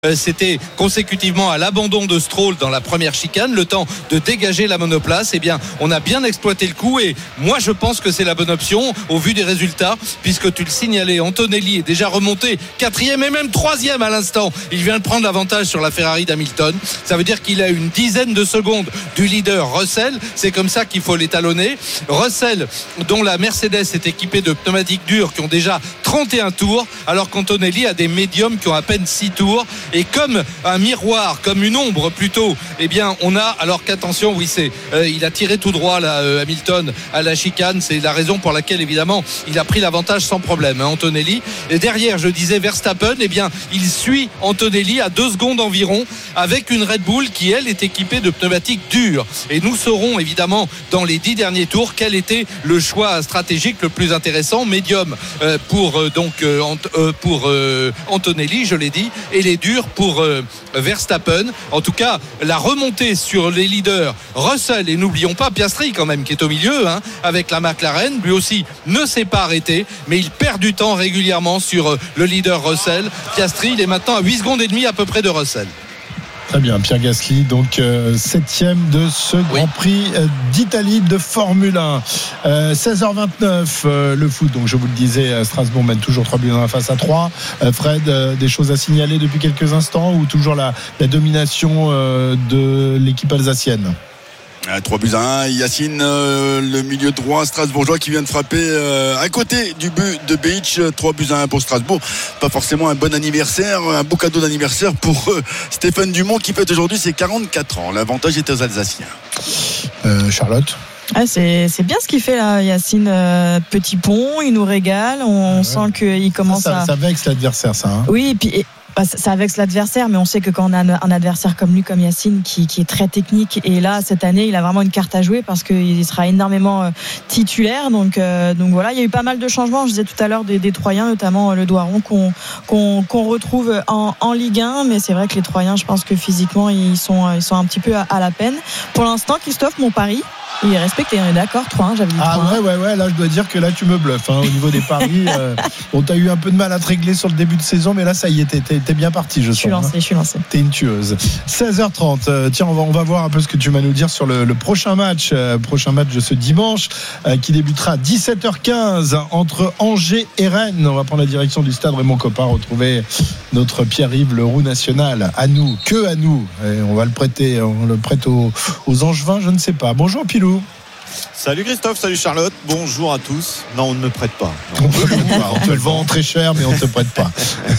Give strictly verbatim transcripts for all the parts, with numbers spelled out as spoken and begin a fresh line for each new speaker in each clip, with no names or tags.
C'était consécutivement à l'abandon de Stroll dans la première chicane, le temps de dégager la monoplace. Eh bien, on a bien exploité le coup et moi je pense que c'est la bonne option au vu des résultats, puisque tu le signalais, Antonelli est déjà remonté quatrième et même troisième à l'instant. Il vient de prendre l'avantage sur la Ferrari d'Hamilton. Ça veut dire qu'il a une dizaine de secondes du leader Russell. C'est comme ça qu'il faut l'étalonner. Russell, dont la Mercedes est équipée de pneumatiques durs qui ont déjà trente et un tours, alors qu'Antonelli a des médiums qui ont à peine six tours. Et comme un miroir, comme une ombre plutôt, eh bien on a, alors qu'attention, oui c'est, euh, il a tiré tout droit là, euh, Hamilton à la chicane, c'est la raison pour laquelle évidemment il a pris l'avantage sans problème, hein, Antonelli. Et derrière, je disais Verstappen, eh bien il suit Antonelli à deux secondes environ avec une Red Bull qui elle est équipée de pneumatiques durs. Et nous saurons évidemment dans les dix derniers tours quel était le choix stratégique le plus intéressant, médium euh, pour euh, donc euh, euh, pour euh, Antonelli, je l'ai dit, et les durs pour euh, Verstappen. En tout cas, la remontée sur les leaders Russell, et n'oublions pas Piastri quand même qui est au milieu, hein, avec la McLaren, lui aussi ne s'est pas arrêté, mais il perd du temps régulièrement sur euh, le leader Russell. Piastri, il est maintenant à huit secondes et demie à peu près de Russell.
Très bien, Pierre Gasly, donc euh, septième de ce Grand oui. Prix euh, d'Italie de Formule un. Euh, seize heures vingt-neuf, euh, le foot, donc je vous le disais, euh, Strasbourg mène toujours trois buts face à trois. Euh, Fred, euh, des choses à signaler depuis quelques instants ou toujours la, la domination euh, de l'équipe alsacienne ?
trois buts à un, Yacine, euh, le milieu droit strasbourgeois qui vient de frapper euh, à côté du but de Beach. Trois buts à un pour Strasbourg. Pas forcément un bon anniversaire, un beau cadeau d'anniversaire pour euh, Stéphane Dumont qui fête aujourd'hui ses quarante-quatre ans. L'avantage est aux Alsaciens.
euh, Charlotte
Ah, c'est, c'est bien ce qu'il fait là, Yacine. Euh, petit pont, il nous régale. On ouais. sent qu'il commence
ça, ça,
à.
Ça vexe l'adversaire, ça. Hein.
Oui, et puis. Et... Bah, ça vexe l'adversaire, mais on sait que quand on a un adversaire comme lui, comme Yacine, qui, qui est très technique, et là cette année il a vraiment une carte à jouer parce qu'il sera énormément euh, titulaire. Donc, euh, donc voilà, il y a eu pas mal de changements. Je disais tout à l'heure des, des Troyens, notamment le Doiron qu'on, qu'on, qu'on retrouve en, en Ligue un, mais c'est vrai que les Troyens, je pense que physiquement ils sont, ils sont un petit peu à, à la peine. Pour l'instant, Christophe, mon pari, il est respecté, on est d'accord, trois un, j'avais dit
ah
trois un.
Ah ouais, ouais, ouais, là je dois dire que là tu me bluffes hein, au niveau des paris. euh, bon, t'as eu un peu de mal à te régler sur le début de saison, mais là ça y est, t'es, t'es, t'es bien parti, je, je sens.
Je suis lancé, hein. je suis lancé.
T'es une tueuse. seize heures trente, euh, tiens, on va, on va voir un peu ce que tu vas nous dire sur le, le prochain match, euh, prochain match de ce dimanche, euh, qui débutera à dix-sept heures quinze entre Angers et Rennes. On va prendre la direction du stade Raymond Kopa, retrouver notre Pierre-Yves le roue national. À nous, que à nous. Et on va le prêter, on le prête aux, aux Angevins, je ne sais pas. Bonjour Pilou.
Salut Christophe, salut Charlotte, bonjour à tous. Non, on ne me prête pas.
Non, on peut le voir, on te le vend très cher, mais on ne te prête pas.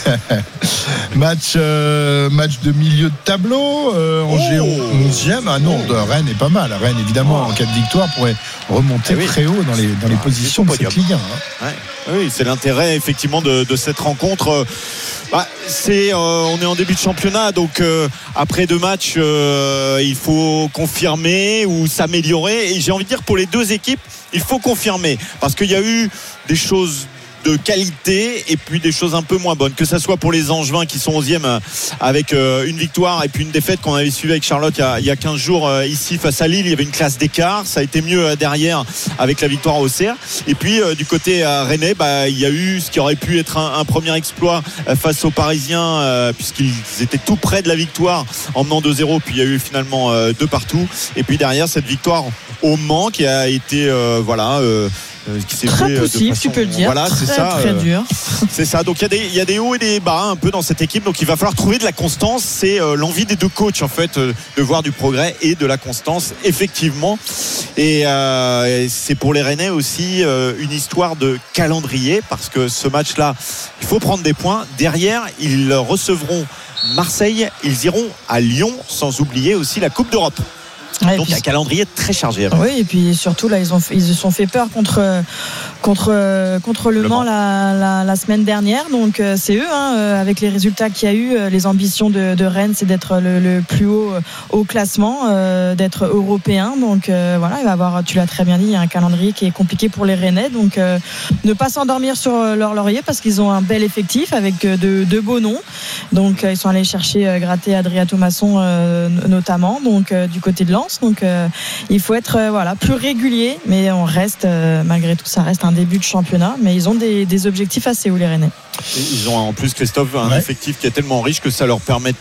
match, euh, match de milieu de tableau, euh, Angers oh. onzième. Ah non, de Rennes est pas mal. Rennes, évidemment, oh. en cas de victoire, pourrait remonter oui. très haut dans les, dans les ah, positions de cette Ligue un. Hein.
Ouais. Oui, c'est l'intérêt effectivement de, de cette rencontre. Bah, c'est, euh, on est en début de championnat, donc euh, après deux matchs, euh, il faut confirmer ou s'améliorer. Et j'ai envie de dire pour les deux équipes, il faut confirmer parce qu'il y a eu des choses de qualité et puis des choses un peu moins bonnes, que ça soit pour les Angevins qui sont onzième avec euh, une victoire et puis une défaite qu'on avait suivie avec Charlotte il y a, il y a quinze jours euh, ici face à Lille. Il y avait une classe d'écart, ça a été mieux euh, derrière avec la victoire au Auxerre. Et puis euh, du côté euh, rennais, bah, il y a eu ce qui aurait pu être un, un premier exploit euh, face aux Parisiens euh, puisqu'ils étaient tout près de la victoire en menant deux zéro, puis il y a eu finalement euh, deux partout. Et puis derrière cette victoire au Mans qui a été euh, voilà euh, Euh, qui s'est
très
joué
poussif,
de façon,
tu peux le dire.
Voilà,
très,
c'est ça.
Très
euh,
dur.
C'est ça. Donc il y a des il y a des hauts et des bas un peu dans cette équipe. Donc il va falloir trouver de la constance. C'est euh, l'envie des deux coachs en fait euh, de voir du progrès et de la constance effectivement. Et, euh, et c'est pour les Rennais aussi euh, une histoire de calendrier parce que ce match-là, il faut prendre des points. Derrière, ils recevront Marseille. Ils iront à Lyon, sans oublier aussi la Coupe d'Europe. Ouais, donc puis, un calendrier très chargé.
Oui, et puis surtout là ils ont ils se sont fait peur contre contre contre le, le Mans la, la, la semaine dernière. Donc euh, c'est eux hein, euh, avec les résultats qu'il y a eu, euh, les ambitions de, de Rennes, c'est d'être le, le plus haut euh, au classement, euh, d'être européen. Donc euh, voilà, il va avoir, tu l'as très bien dit, il y a un calendrier qui est compliqué pour les Rennais. Donc euh, ne pas s'endormir sur leur laurier parce qu'ils ont un bel effectif avec de, de beaux noms. Donc euh, ils sont allés chercher euh, gratter Adrien Thomasson euh, notamment. Donc euh, du côté de Lens. Donc euh, il faut être euh, voilà plus régulier, mais on reste euh, malgré tout ça reste un un début de championnat, mais ils ont des, des objectifs assez hauts, les Rennais.
Ils ont en plus, Christophe, un
ouais.
effectif qui est tellement riche que ça leur permet